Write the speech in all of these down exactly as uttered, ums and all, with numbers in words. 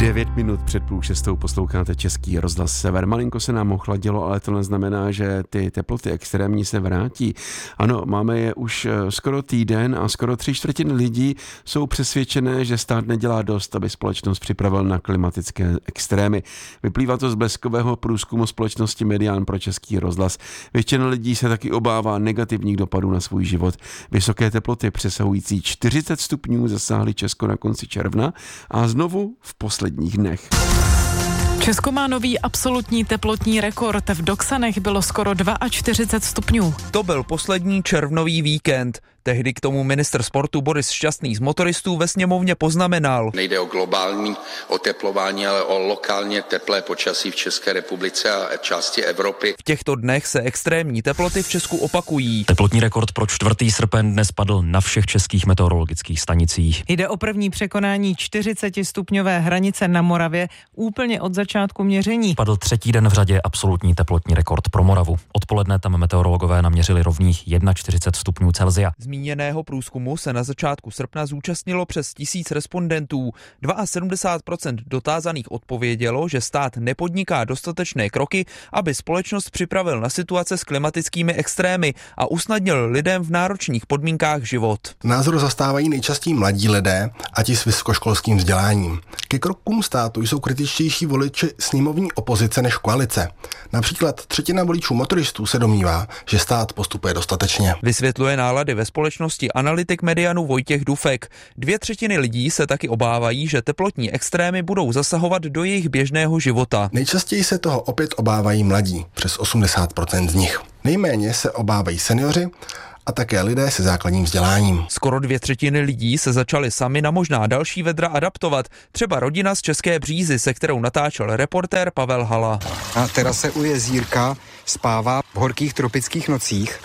Devět minut před půl šestou posloucháte Český rozhlas Sever. Malinko se nám ochladilo, ale to neznamená, že ty teploty extrémní se vrátí. Ano, máme je už skoro týden a skoro tři čtvrtiny lidí jsou přesvědčené, že stát nedělá dost, aby společnost připravil na klimatické extrémy. Vyplývá to z bleskového průzkumu společnosti Medián pro Český rozhlas. Většina lidí se taky obává negativních dopadů na svůj život. Vysoké teploty přesahující čtyřicet stupňů zasáhly Česko na konci června a znovu v posledních dnech. Česko má nový absolutní teplotní rekord. V Doksanech bylo skoro čtyřicet dva stupňů. To byl poslední červnový víkend. Tehdy k tomu ministr sportu Boris Šťastný z motoristů ve sněmovně poznamenal. Nejde o globální oteplování, ale o lokálně teplé počasí v České republice a části Evropy. V těchto dnech se extrémní teploty v Česku opakují. Teplotní rekord pro čtvrtý srpen dnes padl na všech českých meteorologických stanicích. Jde o první překonání čtyřicetistupňové hranice na Moravě úplně od začátku měření. Padl třetí den v řadě absolutní teplotní rekord pro Moravu. Odpoledne tam meteorologové naměřili rovných čtyřicet jedna stupňů Celsia. Zmíněného průzkumu se na začátku srpna zúčastnilo přes tisíc respondentů. sedmdesát dva procent dotázaných odpovědělo, že stát nepodniká dostatečné kroky, aby společnost připravil na situace s klimatickými extrémy a usnadnil lidem v náročných podmínkách život. Názor zastávají nejčastěji mladí lidé a ti s vysokoškolským vzděláním. Ke krokům státu jsou kritičtější voliči sněmovní opozice než koalice. Například třetina voličů motoristů se domnívá, že stát postupuje dostatečně. Vysvětluje nálady ve společnosti analytik Medianu Vojtěch Dufek. Dvě třetiny lidí se taky obávají, že teplotní extrémy budou zasahovat do jejich běžného života. Nejčastěji se toho opět obávají mladí, přes osmdesát procent z nich. Nejméně se obávají seniori a také lidé se základním vzděláním. Skoro dvě třetiny lidí se začaly sami na možná další vedra adaptovat. Třeba rodina z České Břízy, se kterou natáčel reportér Pavel Hala. Na terase u jezírka spává v horkých tropických nocích.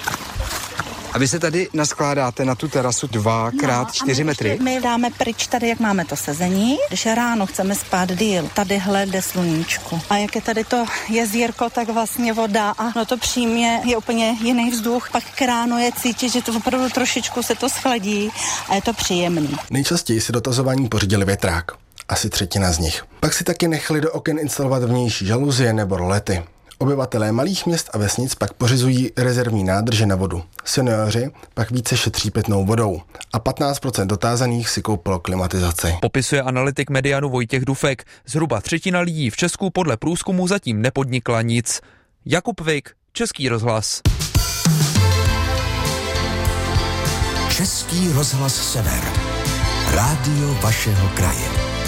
A vy se tady naskládáte na tu terasu dva krát čtyři metry? My dáme pryč tady, jak máme to sezení, když ráno chceme spát díl, tadyhle jde sluníčku. A jak je tady to jezírko, tak vlastně voda a no to přímě je úplně jiný vzduch. Pak k ráno je cítit, že to opravdu trošičku se to schladí a je to příjemný. Nejčastěji si dotazování pořídili větrák, asi třetina z nich. Pak si taky nechali do oken instalovat vnější žaluzie nebo rolety. Obyvatelé malých měst a vesnic pak pořizují rezervní nádrže na vodu. Senioři pak více šetří pitnou vodou a patnáct procent dotázaných si koupilo klimatizaci. Popisuje analytik Medianu Vojtěch Dufek. Zhruba třetina lidí v Česku podle průzkumu zatím nepodnikla nic. Jakub Vik, Český rozhlas. Český rozhlas Sever. Rádio vašeho kraje.